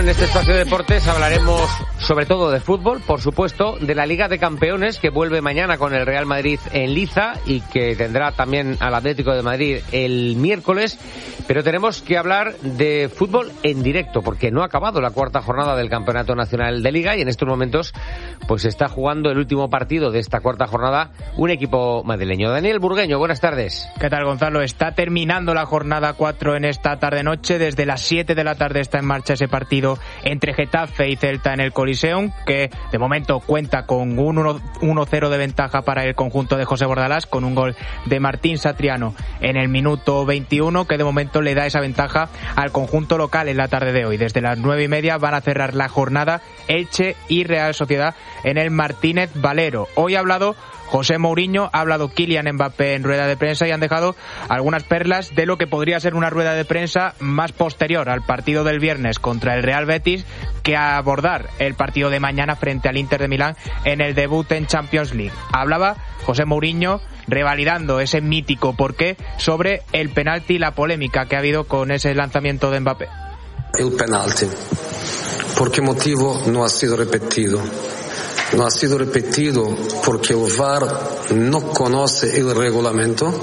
en este espacio de deportes hablaremos sobre todo de fútbol, por supuesto, de la Liga de Campeones que vuelve mañana con el Real Madrid en Liza y que tendrá también al Atlético de Madrid el miércoles, pero tenemos que hablar de fútbol en directo porque no ha acabado la cuarta jornada del Campeonato Nacional de Liga y en estos momentos pues está jugando el último partido de esta cuarta jornada un equipo madrileño. Daniel Burgueño, buenas tardes. ¿Qué tal, Gonzalo? Está terminando la jornada 4 en esta tarde-noche. Desde las 7 de la tarde está en marcha ese partido entre Getafe y Celta en el Coliseum, que de momento cuenta con un 1-0 de ventaja para el conjunto de José Bordalás, con un gol de Martín Satriano en el minuto 21, que de momento le da esa ventaja al conjunto local en la tarde de hoy. Desde las 9:30 van a cerrar la jornada Elche y Real Sociedad en el Martínez Valero. Hoy ha hablado José Mourinho, ha hablado Kylian Mbappé en rueda de prensa y han dejado algunas perlas de lo que podría ser una rueda de prensa más posterior al partido del viernes contra el Real Betis que a abordar el partido de mañana frente al Inter de Milán en el debut en Champions League. Hablaba José Mourinho revalidando ese mítico porqué sobre el penalti y la polémica que ha habido con ese lanzamiento de Mbappé. El penalti, ¿por qué motivo no ha sido repetido? No ha sido repetido porque el VAR no conoce el reglamento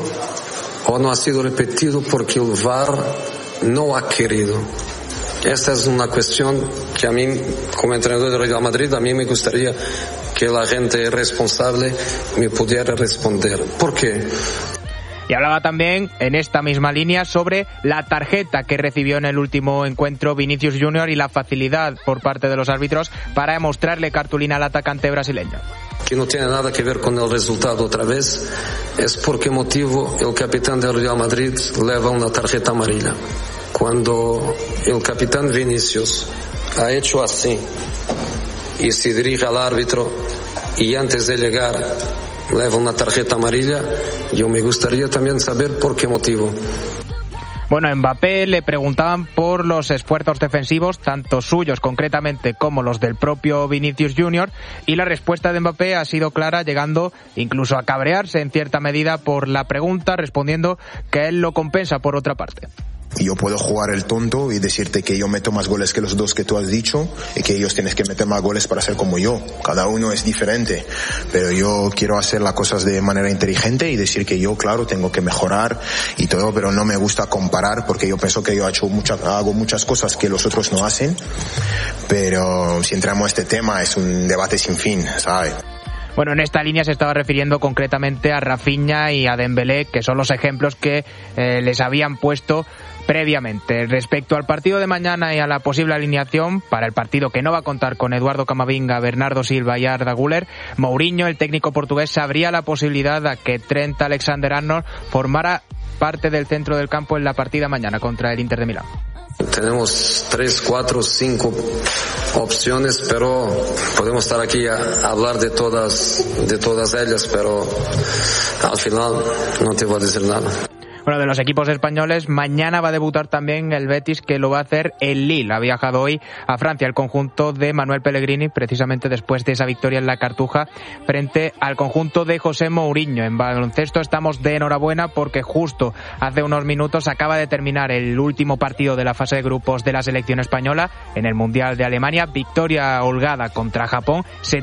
o no ha sido repetido porque el VAR no ha querido. Esta es una cuestión que a mí, como entrenador de Real Madrid, a mí me gustaría que la gente responsable me pudiera responder. ¿Por qué? Y hablaba también, en esta misma línea, sobre la tarjeta que recibió en el último encuentro Vinicius Junior y la facilidad por parte de los árbitros para demostrarle cartulina al atacante brasileño. Que no tiene nada que ver con el resultado otra vez, es por qué motivo el capitán del Real Madrid lleva una tarjeta amarilla. Cuando el capitán Vinicius ha hecho así y se dirige al árbitro y antes de llegar lleva una tarjeta amarilla, yo me gustaría también saber por qué motivo. Bueno, a Mbappé le preguntaban por los esfuerzos defensivos, tanto suyos concretamente como los del propio Vinicius Junior, y la respuesta de Mbappé ha sido clara, llegando incluso a cabrearse en cierta medida por la pregunta, respondiendo que él lo compensa por otra parte. Yo puedo jugar el tonto y decirte que yo meto más goles que los dos que tú has dicho y que ellos tienen que meter más goles para ser como yo. Cada uno es diferente, pero yo quiero hacer las cosas de manera inteligente y decir que yo, claro, tengo que mejorar y todo, pero no me gusta comparar porque yo pienso que yo hago muchas cosas que los otros no hacen, pero si entramos a este tema es un debate sin fin, ¿sabes? Bueno, en esta línea se estaba refiriendo concretamente a Rafinha y a Dembélé, que son los ejemplos que les habían puesto previamente. Respecto al partido de mañana y a la posible alineación para el partido que no va a contar con Eduardo Camavinga, Bernardo Silva y Arda Güler, Mourinho, el técnico portugués, abría la posibilidad de que Trent Alexander-Arnold formara parte del centro del campo en la partida mañana contra el Inter de Milán. Tenemos 3, 4, 5 opciones, pero podemos estar aquí a hablar de todas ellas, pero al final no te voy a decir nada. Bueno, de los equipos españoles, mañana va a debutar también el Betis, que lo va a hacer el Lille. Ha viajado hoy a Francia el conjunto de Manuel Pellegrini, precisamente después de esa victoria en la Cartuja frente al conjunto de José Mourinho. En baloncesto estamos de enhorabuena porque justo hace unos minutos acaba de terminar el último partido de la fase de grupos de la selección española en el Mundial de Alemania. Victoria holgada contra Japón,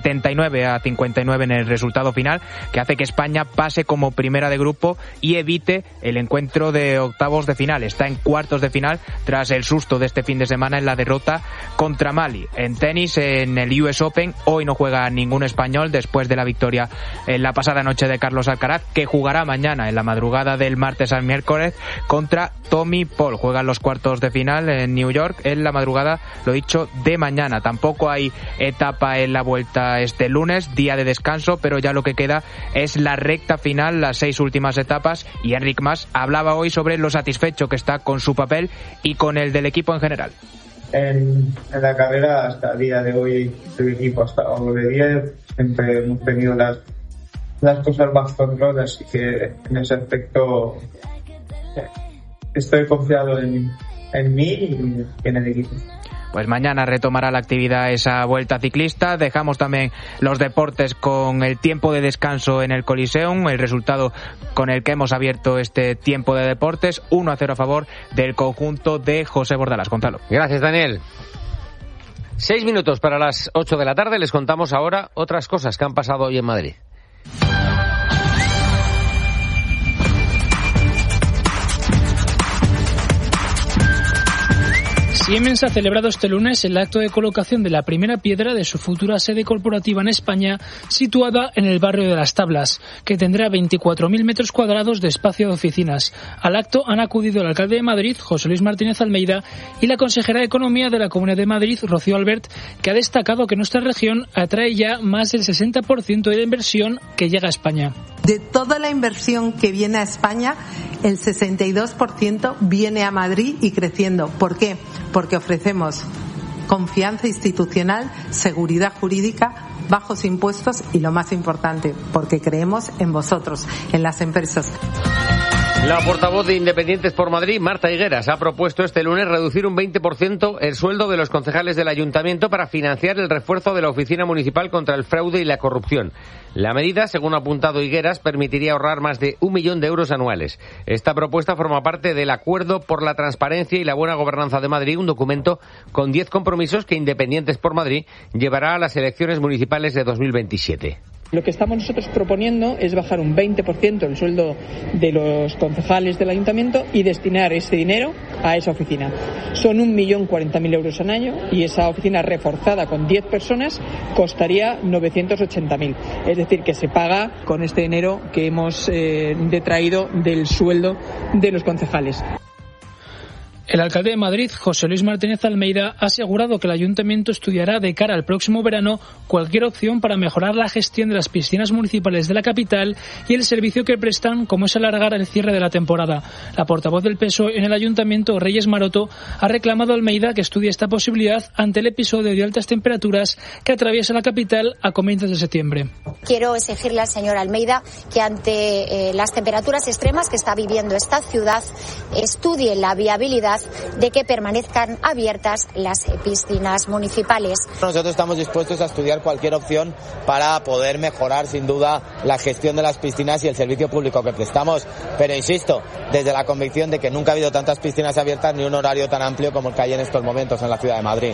79-59 en el resultado final, que hace que España pase como primera de grupo y evite el encuentro de octavos de final. Está en cuartos de final tras el susto de este fin de semana en la derrota contra Mali. En tenis, en el US Open, hoy no juega ningún español después de la victoria en la pasada noche de Carlos Alcaraz, que jugará mañana en la madrugada del martes al miércoles contra Tommy Paul. Juegan los cuartos de final en New York en la madrugada, lo dicho, de mañana. Tampoco hay etapa en la vuelta este lunes, día de descanso, pero ya lo que queda es la recta final, las 6 últimas etapas, y Enric Mas hablaba hoy sobre lo satisfecho que está con su papel y con el del equipo en general. En la carrera hasta el día de hoy del equipo, hasta el día siempre hemos tenido las cosas bajo control, así que en ese aspecto estoy confiado en mí y en el equipo. Pues mañana retomará la actividad esa vuelta ciclista. Dejamos también los deportes con el tiempo de descanso en el Coliseum, el resultado con el que hemos abierto este tiempo de deportes, 1-0 a favor del conjunto de José Bordalás. Gonzalo. Gracias, Daniel. 6 minutos para las 8 de la tarde. Les contamos ahora otras cosas que han pasado hoy en Madrid. Siemens ha celebrado este lunes el acto de colocación de la primera piedra de su futura sede corporativa en España, situada en el barrio de Las Tablas, que tendrá 24.000 metros cuadrados de espacio de oficinas. Al acto han acudido el alcalde de Madrid, José Luis Martínez Almeida, y la consejera de Economía de la Comunidad de Madrid, Rocío Albert, que ha destacado que nuestra región atrae ya más del 60% de la inversión que llega a España. De toda la inversión que viene a España, el 62% viene a Madrid y creciendo. ¿Por qué? Porque ofrecemos confianza institucional, seguridad jurídica, bajos impuestos y, lo más importante, porque creemos en vosotros, en las empresas. La portavoz de Independientes por Madrid, Marta Higueras, ha propuesto este lunes reducir un 20% el sueldo de los concejales del ayuntamiento para financiar el refuerzo de la Oficina Municipal contra el Fraude y la Corrupción. La medida, según ha apuntado Higueras, permitiría ahorrar más de 1 millón de euros anuales. Esta propuesta forma parte del Acuerdo por la Transparencia y la Buena Gobernanza de Madrid, un documento con 10 compromisos que Independientes por Madrid llevará a las elecciones municipales de 2027. Lo que estamos nosotros proponiendo es bajar un 20% el sueldo de los concejales del ayuntamiento y destinar ese dinero a esa oficina. Son 1.040.000 euros al año y esa oficina reforzada con 10 personas costaría 980.000. Es decir, que se paga con este dinero que hemos detraído del sueldo de los concejales. El alcalde de Madrid, José Luis Martínez Almeida, ha asegurado que el ayuntamiento estudiará de cara al próximo verano cualquier opción para mejorar la gestión de las piscinas municipales de la capital y el servicio que prestan, como es alargar el cierre de la temporada. La portavoz del PSOE en el ayuntamiento, Reyes Maroto, ha reclamado a Almeida que estudie esta posibilidad ante el episodio de altas temperaturas que atraviesa la capital a comienzos de septiembre. Quiero exigirle al señor Almeida que ante las temperaturas extremas que está viviendo esta ciudad estudie la viabilidad de que permanezcan abiertas las piscinas municipales. Nosotros estamos dispuestos a estudiar cualquier opción para poder mejorar sin duda la gestión de las piscinas y el servicio público que prestamos, pero insisto, desde la convicción de que nunca ha habido tantas piscinas abiertas ni un horario tan amplio como el que hay en estos momentos en la ciudad de Madrid.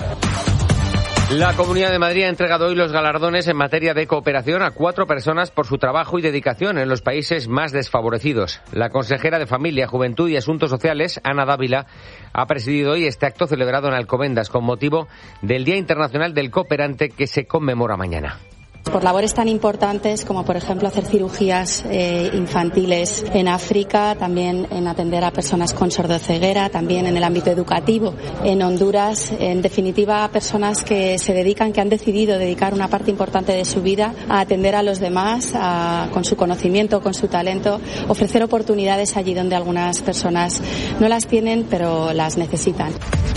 La Comunidad de Madrid ha entregado hoy los galardones en materia de cooperación a 4 personas por su trabajo y dedicación en los países más desfavorecidos. La consejera de Familia, Juventud y Asuntos Sociales, Ana Dávila, ha presidido hoy este acto celebrado en Alcobendas con motivo del Día Internacional del Cooperante que se conmemora mañana. Por labores tan importantes como, por ejemplo, hacer cirugías infantiles en África, también en atender a personas con sordoceguera, también en el ámbito educativo en Honduras. En definitiva, personas que se dedican, que han decidido dedicar una parte importante de su vida a atender a los demás, con su conocimiento, con su talento, ofrecer oportunidades allí donde algunas personas no las tienen, pero las necesitan.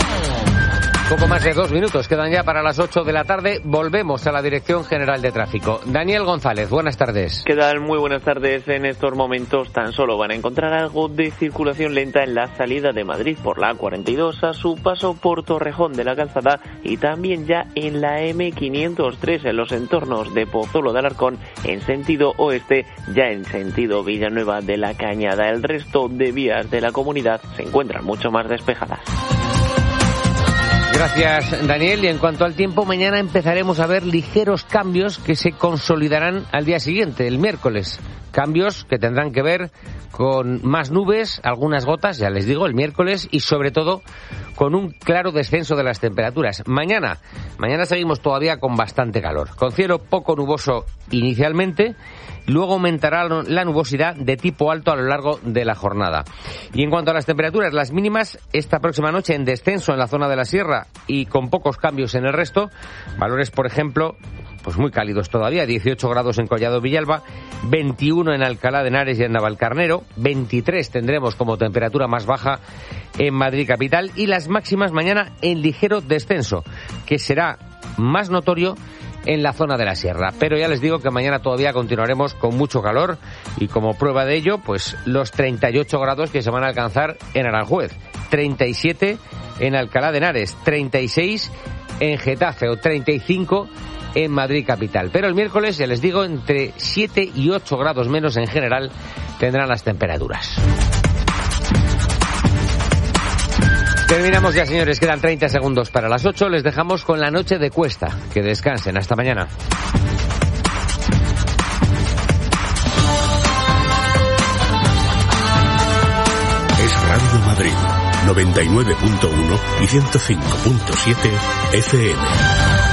Poco más de 2 minutos quedan ya para las 8 de la tarde. Volvemos a la Dirección General de Tráfico. Daniel González, buenas tardes. ¿Qué tal? Muy buenas tardes. En estos momentos tan solo van a encontrar algo de circulación lenta en la salida de Madrid por la A42 a su paso por Torrejón de la Calzada y también ya en la M503 en los entornos de Pozuelo de Alarcón en sentido oeste, ya en sentido Villanueva de la Cañada. El resto de vías de la comunidad se encuentran mucho más despejadas. Gracias, Daniel. Y en cuanto al tiempo, mañana empezaremos a ver ligeros cambios que se consolidarán al día siguiente, el miércoles. Cambios que tendrán que ver con más nubes, algunas gotas, ya les digo, el miércoles, y sobre todo con un claro descenso de las temperaturas. Mañana seguimos todavía con bastante calor, con cielo poco nuboso inicialmente. Luego aumentará la nubosidad de tipo alto a lo largo de la jornada. Y en cuanto a las temperaturas, las mínimas esta próxima noche en descenso en la zona de la sierra y con pocos cambios en el resto. Valores, por ejemplo, pues muy cálidos todavía, 18 grados en Collado Villalba, 21 en Alcalá de Henares y en Navalcarnero, 23 tendremos como temperatura más baja en Madrid capital y las máximas mañana en ligero descenso, que será más notorio en la zona de la sierra. Pero ya les digo que mañana todavía continuaremos con mucho calor y como prueba de ello, pues los 38 grados que se van a alcanzar en Aranjuez, 37 en Alcalá de Henares, 36 en Getafe o 35 en Madrid capital. Pero el miércoles, ya les digo, entre 7 y 8 grados menos en general tendrán las temperaturas. Terminamos ya, señores. Quedan 30 segundos para las 8. Les dejamos con la noche de Cuesta. Que descansen. Hasta mañana. Es Radio Madrid, 99.1 y 105.7 FM.